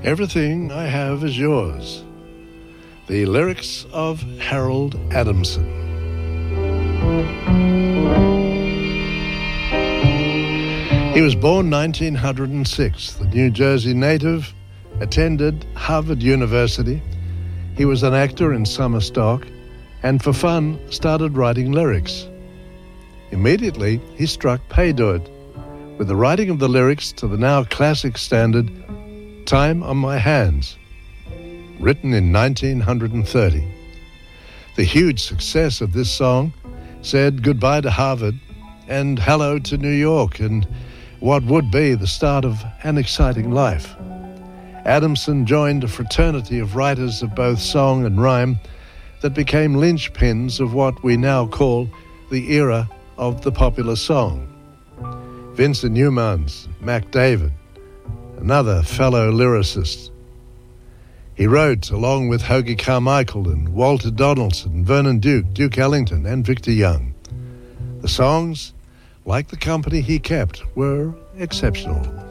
Everything I Have Is Yours. The lyrics of Harold Adamson. He was born 1906. The New Jersey native, attended Harvard University. He was an actor in summer stock and for fun started writing lyrics. Immediately, he struck pay dirt with the writing of the lyrics to the now classic standard Time on My Hands, written in 1930. The huge success of this song said goodbye to Harvard and hello to New York and what would be the start of an exciting life. Adamson joined a fraternity of writers of both song and rhyme that became linchpins of what we now call the era of the popular song. Vincent Youmans, Mac David, another fellow lyricist. He wrote along with Hoagy Carmichael and Walter Donaldson, Vernon Duke, Duke Ellington, and Victor Young. The songs, like the company he kept, were exceptional.